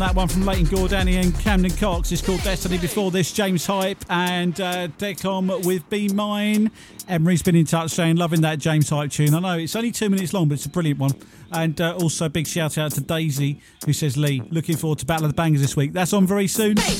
That one from Leighton Gordani and Camden Cox is called Destiny. Before this, James Hype and Decom with Be Mine. Emery's been in touch saying, loving that James Hype tune. I know it's only 2 minutes long, but it's a brilliant one. And also big shout out to Daisy, who says, Lee, looking forward to Battle of the Bangers this week. That's on very soon. Hey.